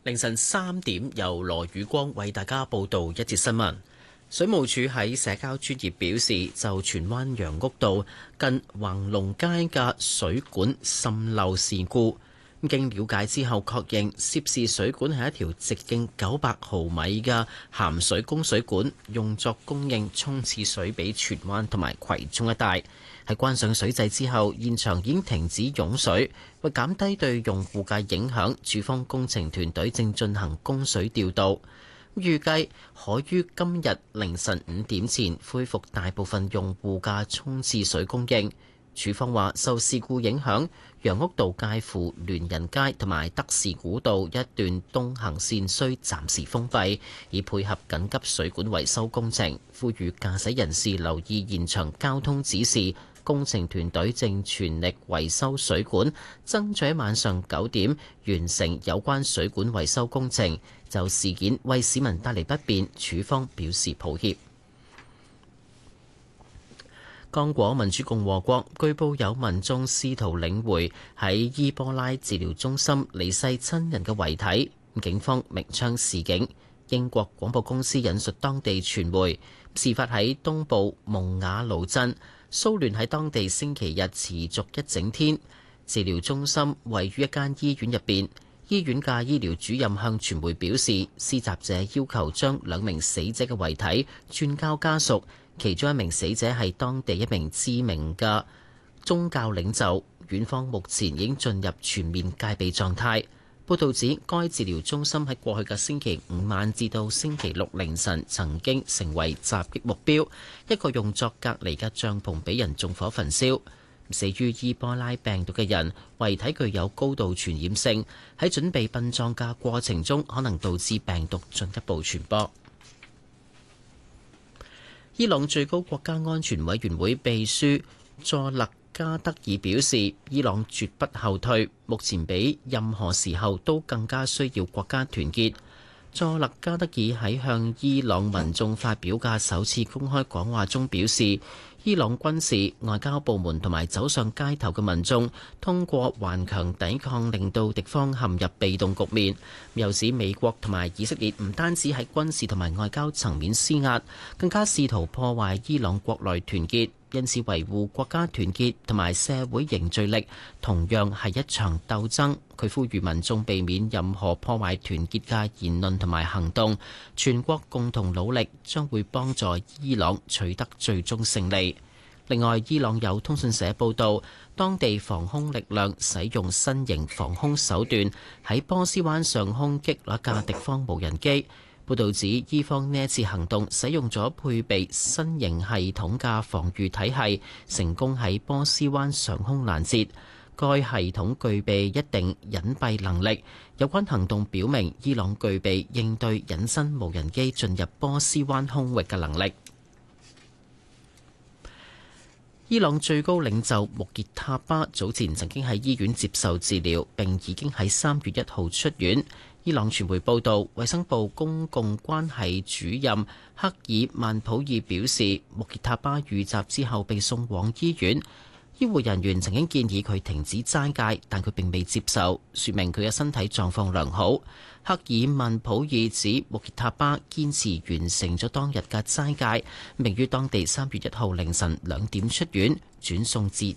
凌晨3點，由羅宇光為大家報道一節新聞。水務署喺社交專頁表示，就荃灣楊屋道近橫龍街嘅水管滲漏事故，經了解之後確認涉事水管係一條直徑900毫米嘅鹹水供水管，用作供應沖廁水俾荃灣同埋葵涌一帶。喺關上水掣之後，現場已經停止湧水，為減低對用戶嘅影響，署方工程團隊正進行供水調度，預計可於今日凌晨5點前恢復大部分用戶嘅沖廁水供應。署方話，受事故影響，楊屋道介乎聯仁街同埋德士古道一段東行線需暫時封閉，以配合緊急水管維修工程。呼籲駕駛人士留意現場交通指示。工程團隊正全力維修水管，爭取晚上9點完成有關水管維修工程。就事件為市民帶嚟不便，署方表示抱歉。剛果民主共和國據報有民眾試圖領回喺伊波拉治療中心離世親人嘅遺體，警方鳴槍示警。英國廣播公司引述當地傳媒，事發喺東部蒙瓦盧鎮。騷亂喺當地星期日持續一整天。治療中心位於一間醫院入邊，醫院嘅醫療主任向傳媒表示，施襲者要求將2名死者嘅遺體轉交家屬，其中一名死者係當地一名知名嘅宗教領袖。院方目前已經進入全面戒備狀態。報導指，該治療中心喺過去嘅星期5晚至到星期6凌晨曾經成為襲擊目標，一個用作隔離嘅帳篷俾人縱火焚燒。死於伊波拉病毒嘅人遺體具有高度傳染性，喺準備殯葬嘅過程中可能導致病毒進一步傳播。伊朗最高國家安全委員會秘書佐勒加德爾表示，伊朗絕不後退，目前比任何時候都更加需要國家團結。佐勒加德爾喺向伊朗民眾發表嘅首次公開講話中表示，伊朗軍事、外交部門同埋走上街頭嘅民眾通過頑強抵抗令到敵方陷入被動局面。又指美國同埋以色列唔單止喺軍事同埋外交層面施壓，更加試圖破壞伊朗國內團結。因此，維護國家團結同埋社會凝聚力同樣係一場鬥爭。佢呼籲民眾避免任何破壞團結嘅言論同埋行動，全國共同努力將會幫助伊朗取得最終勝利。另外，伊朗有通訊社報道，當地防空力量使用新型防空手段喺波斯灣上空擊落一架敵方無人機。報導指，伊方呢一次行動使用咗配備新型系統嘅防禦體系，成功喺波斯灣上空攔截。該系統具備一定隱蔽能力。有關行動表明，伊朗具備應對隱身無人機進入波斯灣空域嘅能力。伊朗最高領袖穆傑塔巴早前曾經喺醫院接受治療，並已經喺3月1號出院。伊朗傳媒報道，衛生部公共關係主任克爾曼普爾表示，穆傑塔巴遇襲之後被送往醫院，醫護人員曾經建議佢停止齋戒，但佢並未接受，說明佢嘅身體狀況良好。克爾曼普爾指穆傑塔巴堅持完成咗當日嘅齋戒，並於當地3月1號凌晨2點出院，轉送至